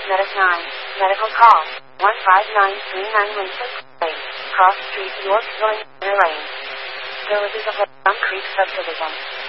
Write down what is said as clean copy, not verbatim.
Medic 9. Medical call. 15939 Lincoln Way. Cross Street, York, Illinois. Villages of Plum Creek Subdivision.